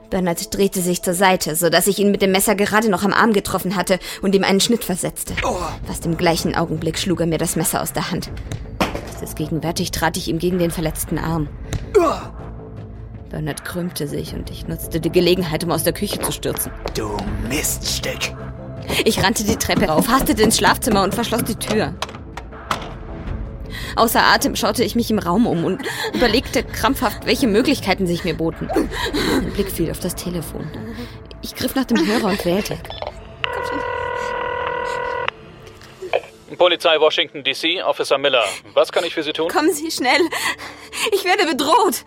Bernard drehte sich zur Seite, sodass ich ihn mit dem Messer gerade noch am Arm getroffen hatte und ihm einen Schnitt versetzte. Fast im gleichen Augenblick schlug er mir das Messer aus der Hand. Gegenwärtig trat ich ihm gegen den verletzten Arm. Bernard krümmte sich und ich nutzte die Gelegenheit, um aus der Küche zu stürzen. Du Miststück! Ich rannte die Treppe rauf, hastete ins Schlafzimmer und verschloss die Tür. Außer Atem schaute ich mich im Raum um und überlegte krampfhaft, welche Möglichkeiten sich mir boten. Mein Blick fiel auf das Telefon. Ich griff nach dem Hörer und wählte. Polizei Washington, D.C., Officer Miller. Was kann ich für Sie tun? Kommen Sie schnell. Ich werde bedroht.